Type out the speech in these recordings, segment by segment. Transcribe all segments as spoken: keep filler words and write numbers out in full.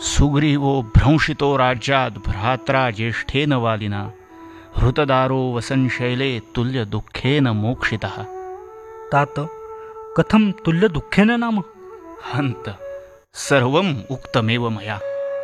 सुग्रीवो भ्रंशितो राज्याद् भ्रात्रा ज्येष्ठेन वालिना हृतदारो वसनशैले तुल्य दुःखेन मोक्षितः। तात कथं तुल्य दुःखेन नाम? हंत सर्वम् उक्तमेव मया।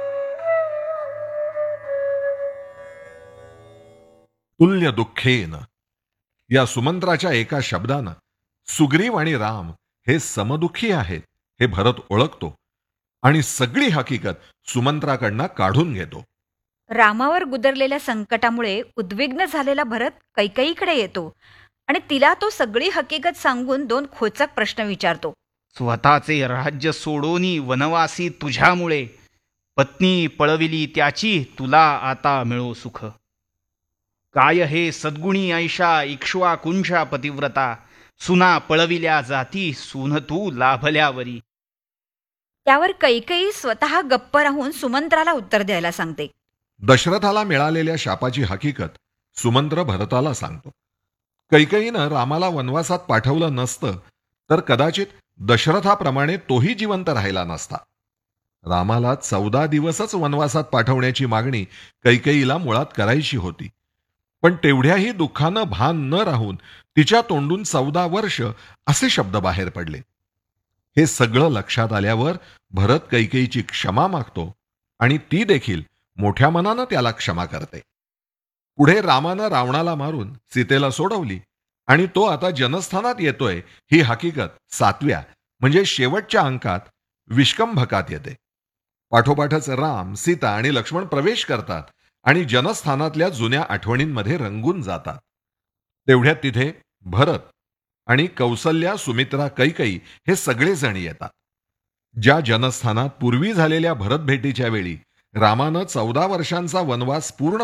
तुल्य दुःखेन या सुमंत्राच्या एका शब्दानं सुग्रीव आणि राम हे समदुःखी आहेत हे भरत ओळखतो आणि सगळी हकीकत सुमंत्राकडनं काढून घेतो. रामावर गुदरलेल्या संकटामुळे उद्विग्न झालेला भरत कैकेयीकडे येतो आणि तिला तो सगळी हकीकत सांगून दोन खोचक प्रश्न विचारतो. स्वतःचे राज्य सोडोनी वनवासी तुझ्यामुळे, पत्नी पळविली त्याची तुला आता मिळो सुख. काय हे सद्गुणी ऐशा इक्ष्वाकुंशा पतिव्रता, सुना पळविल्या जाती सून तू लाभल्यावरी. त्यावर कैकेयी स्वतः गप्प राहून सुमंत्राला उत्तर द्यायला सांगते. दशरथाला मिळालेल्या शापाची हकीकत सुमंत्र भरताला सांगतो. कैकेयीनं रामाला वनवासात पाठवलं नसतं तर कदाचित दशरथाप्रमाणे तोही जिवंत राहिला नसता. रामाला चौदा दिवसच वनवासात पाठवण्याची मागणी कैकेयीला मुळात करायची होती, पण तेवढ्याही दुःखानं भान न राहून तिच्या तोंडून चौदा वर्ष असे शब्द बाहेर पडले. हे सगळं लक्षात आल्यावर भरत कैकेयीची क्षमा मागतो आणि ती देखील मोठ्या मनानं त्याला क्षमा करते. पुढे रामानं रावणाला मारून सीतेला सोडवली आणि तो आता जनस्थानात येतोय ही हकीकत सातव्या म्हणजे शेवटच्या अंकात विष्कंभकात येते. पाठोपाठच राम, सीता आणि लक्ष्मण प्रवेश करतात आणि जनस्थानातल्या जुन्या आठवणींमध्ये रंगून जातात. तेवढ्यात तिथे भरत आणि कौसल्या, सुमित्रा, कैकेयी हे सगळेजण येतात. ज्या जनस्थानात पूर्वी झालेल्या भरत भेटीच्या वेळी रामानं चौदा वर्षांचा वनवास पूर्ण